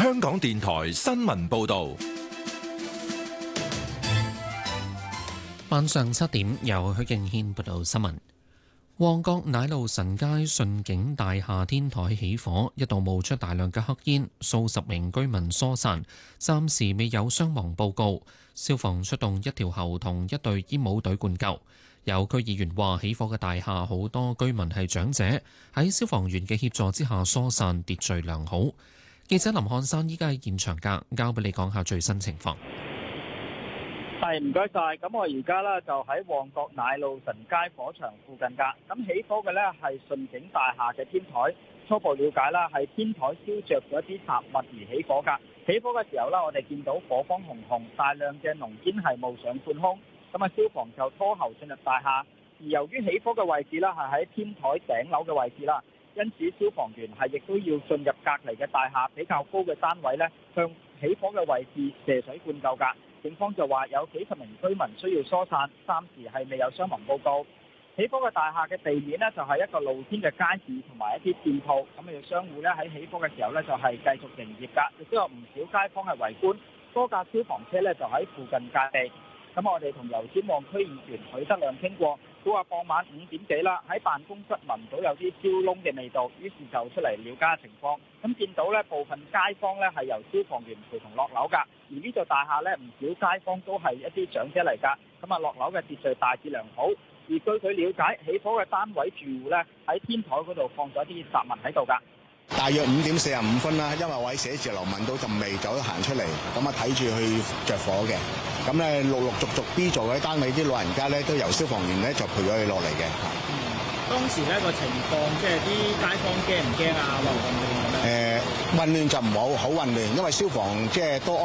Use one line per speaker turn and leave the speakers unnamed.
香港電台新聞報道。
晚上7點，由許敬軒報道新聞。旺角奶路臣街順景大廈天台起火，一度冒出大量嘅黑煙，數十名居民疏散，暫時未有傷亡報告。消防出動一條喉同一隊煙霧隊灌救。有區議員話，起火嘅大廈好多居民係長者，喺消防員嘅協助之下疏散，秩序良好。記者林漢山依家喺現場㗎，交俾你講下最新情況。
係，唔該晒。咁我而家咧就喺旺角奶路臣街火場附近㗎。咁起火嘅咧係順景大廈嘅天台。初步了解啦，係天台燒着咗一啲雜物而起火㗎。起火嘅時候啦，我哋見到火光紅紅，大量嘅濃煙係冒上半空。咁啊，消防就拖喉進入大廈。而由於起火嘅位置啦係喺天台頂樓嘅位置啦，因此消防員係亦都要進入隔離嘅大廈比較高嘅單位咧，向起火嘅位置射水灌救㗎。警方就話有幾十名居民需要疏散，暫時係未有傷亡報告。起火嘅大廈嘅地面呢，就係一個露天嘅街市同埋一啲店鋪，咁啊商戶呢，喺起火嘅時候呢，就係繼續營業㗎，亦都有唔少街坊係圍觀，多架消防車呢，就喺附近隔離。咁我哋同油尖旺區議員許德亮傾過，佢話傍晚5點幾啦，喺辦公室聞到有啲燒燶嘅味道，於是就出嚟了解情況。咁見到呢部分街坊呢係由消防員陪同落樓㗎，而呢座大廈呢唔少街坊都係一啲長者嚟㗎，咁啊落樓嘅秩序大致良好。而據佢了解，起火嘅單位住戶呢喺天台嗰度放咗啲雜物喺度㗎。
大約5點45分啦，因為我喺寫字樓聞到陣味，就行出嚟，咁啊睇住去着火嘅。咁咧陸陸續續 B 座嗰啲單位啲老人家咧，都由消防員咧就陪咗佢落嚟嘅。
當時呢個情況，即係啲街坊驚唔驚啊？混唔混亂咁樣？
混亂就唔好混亂，因為消防即係都